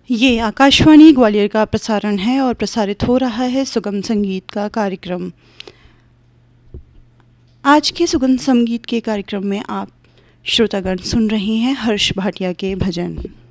ये आकाशवाणी ग्वालियर का प्रसारण है और प्रसारित हो रहा है सुगम संगीत का कार्यक्रम। आज के सुगम संगीत के कार्यक्रम में आप श्रोतागण सुन रहे हैं हर्ष भाटिया के भजन।